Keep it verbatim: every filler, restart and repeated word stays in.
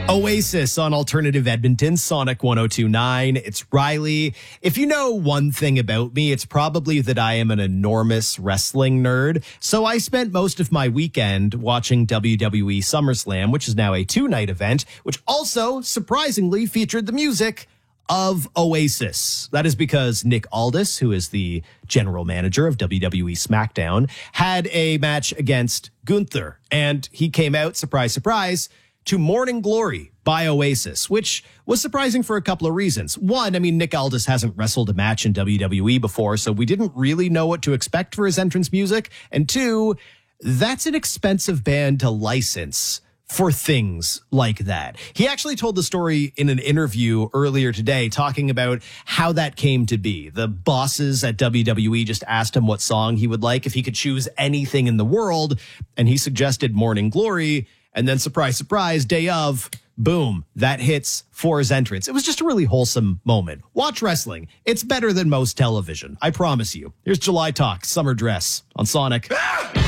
Oasis on Alternative Edmonton, Sonic one oh two point nine. It's Riley. If you know one thing about me, it's probably that I am an enormous wrestling nerd. So I spent most of my weekend watching W W E SummerSlam, which is now a two-night event, which also surprisingly featured the music of Oasis. That is because Nick Aldis, who is the general manager of W W E SmackDown, had a match against Gunther. And he came out, surprise, surprise, to Morning Glory by Oasis, which was surprising for a couple of reasons. One, I mean, Nick Aldis hasn't wrestled a match in W W E before, so we didn't really know what to expect for his entrance music. And two, that's an expensive band to license for things like that. He actually told the story in an interview earlier today, talking about how that came to be. The bosses at W W E just asked him what song he would like if he could choose anything in the world, and he suggested Morning Glory. And then, surprise, surprise, day of, boom, that hits for his entrance. It was just a really wholesome moment. Watch wrestling. It's better than most television. I promise you. Here's July Talk, Summer Dress on Sonic. Ah!